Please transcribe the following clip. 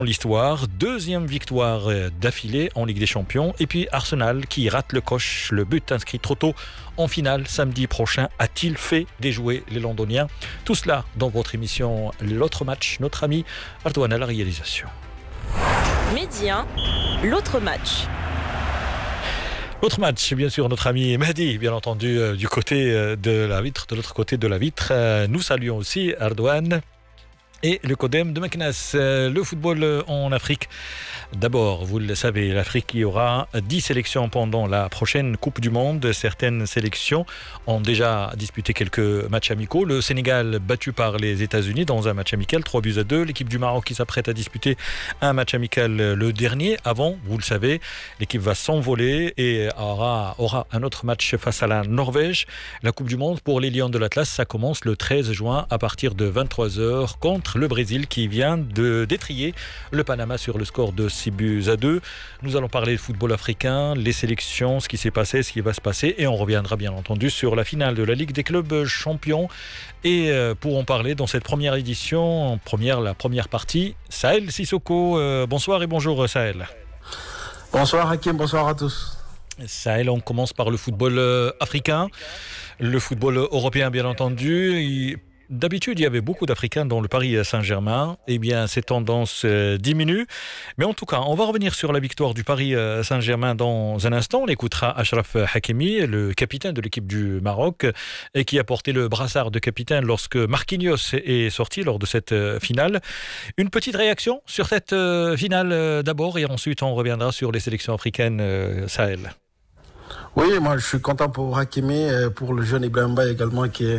L'histoire, deuxième victoire d'affilée en Ligue des Champions. Et puis Arsenal qui rate le coche, le but inscrit trop tôt en finale samedi prochain. A-t-il fait déjouer les Londoniens? Tout cela dans votre émission L'autre match. Notre ami Ardouane à la réalisation. Média, l'autre match. L'autre match, bien sûr, notre ami Mehdi, bien entendu, du côté de la vitre, de l'autre côté de la vitre. Nous saluons aussi Ardouane et le Codem de Meknès. Le football en Afrique. D'abord, vous le savez, l'Afrique, il y aura 10 sélections pendant la prochaine Coupe du Monde. Certaines sélections ont déjà disputé quelques matchs amicaux. Le Sénégal battu par les États-Unis dans un match amical, 3-2. L'équipe du Maroc qui s'apprête à disputer un match amical le dernier. Avant, vous le savez, l'équipe va s'envoler et aura un autre match face à la Norvège. La Coupe du Monde pour les Lions de l'Atlas, ça commence le 13 juin à partir de 23h contre le Brésil qui vient de détrier le Panama sur le score de 6-2. Nous allons parler de football africain, les sélections, ce qui s'est passé, ce qui va se passer, et on reviendra bien entendu sur la finale de la Ligue des clubs champions. Et pour en parler dans cette première édition, la première partie, Sahel Sissoko. Bonsoir et bonjour Sahel. Bonsoir Hakim, bonsoir à tous. Sahel, on commence par le football africain, le football européen bien entendu. D'habitude, il y avait beaucoup d'Africains dans le Paris Saint-Germain. Eh bien, ces tendances diminuent. Mais en tout cas, on va revenir sur la victoire du Paris Saint-Germain dans un instant. On écoutera Achraf Hakimi, le capitaine de l'équipe du Maroc, et qui a porté le brassard de capitaine lorsque Marquinhos est sorti lors de cette finale. Une petite réaction sur cette finale d'abord, et ensuite on reviendra sur les sélections africaines Sahel. Oui, moi je suis content pour Hakimi, pour le jeune Ibrahim Mbaye également qui est